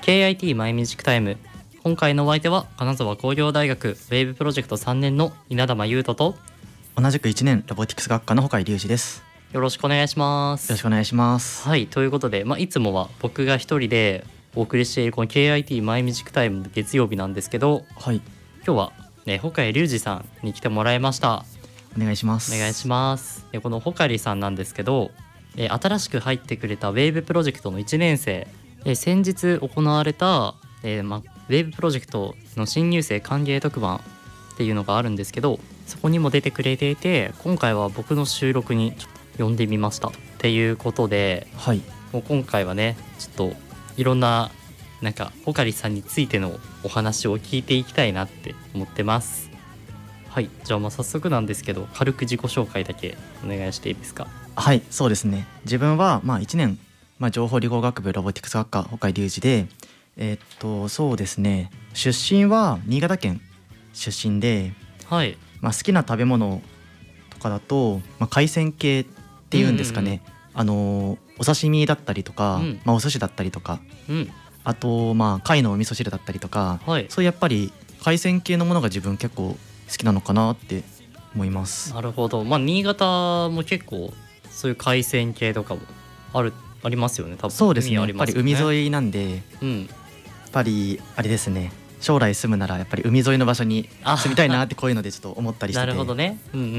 KIT マイミュージックタイム。今回のお相手は金沢工業大学ウェーブプロジェクト3年の稲玉優斗と、 同じく1年ロボティクス学科の穂海隆二です。 よろしくお願いします。 よろしくお願いします。 はい、ということで、いつもは僕が一人でお送りしているこの KIT マイミュージックタイム月曜日なんですけど、 はい、 今日はね、穂海隆二さんに来てもらいました。 お願いします。 お願いします。この穂海さんなんですけど、新しく入ってくれたウェーブプロジェクトの1年生、先日行われた、ウェーブプロジェクトの新入生歓迎特番っていうのがあるんですけど、そこにも出てくれていて、今回は僕の収録にちょっと呼んでみましたっていうことで、 はい、 もう今回はね、ちょっといろんな穂海さんについてのお話を聞いていきたいなって思ってます。はい、じゃあ早速なんですけど、軽く自己紹介だけお願いしていいですか？ はい、そうですね。自分は1年、情報理工学部ロボティクス学科穂海隆二で、そうですね、出身は新潟県出身で、 はい、 好きな食べ物とかだと、海鮮系っていうんですかね、お刺身だったりとか、お寿司だったりとか、あと貝のお味噌汁だったりとか、 はい、 そういうやっぱり海鮮系のものが自分結構好きなのかなって思います。 なるほど。新潟も結構そういう海鮮系とかもありますよね。多分そうですね、 海ありますよね。 やっぱり海沿いなんで、やっぱりあれですね、将来住むならやっぱり海沿いの場所に住みたいなってこういうのでちょっと思ったりしてて。 なるほどね。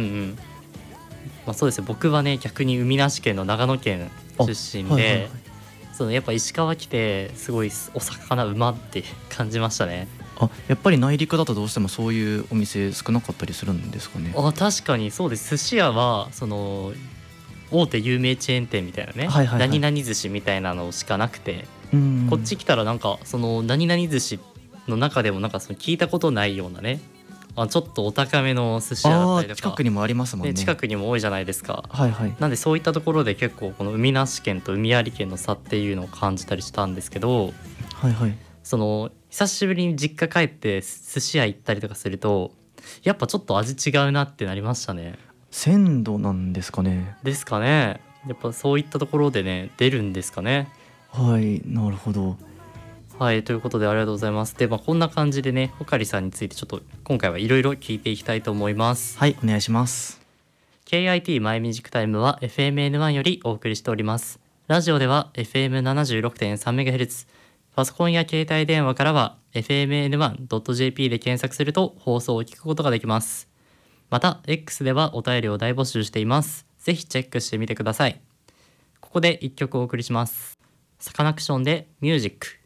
そうですよ。僕はね、逆に海なし県の長野県出身で、やっぱ石川来てすごいお魚うまって感じましたね。 やっぱり内陸だとどうしてもそういうお店少なかったりするんですかね。 確かにそうです。寿司屋は大手有名チェーン店みたいなね、何々寿司みたいなのしかなくて、こっち来たらその何々寿司の中でもその聞いたことないようなね、ちょっとお高めの寿司屋だったりとか、 近くにもありますもんね。 近くにも多いじゃないですか。 はいはい。 なんでそういったところで結構この海なし県と海あり県の差っていうのを感じたりしたんですけど、 はいはい。 久しぶりに実家帰って寿司屋行ったりとかすると、やっぱちょっと味違うなってなりましたね。 鮮度なんですかね。 ですかね。やっぱそういったところでね、出るんですかね。 はい、なるほど。 はい、ということでありがとうございます。で、こんな感じでね、穂刈さんについてちょっと今回はいろいろ聞いていきたいと思います。 はい、お願いします。 KIT マイミュージックタイムは FMN1 よりお送りしております。ラジオでは FM76.3MHz、 パソコンや携帯電話からは FMN1.jp で検索すると放送を聞くことができます。また X ではお便りを大募集しています。ぜひチェックしてみてください。ここで1曲お送りします。サカナクションでミュージック。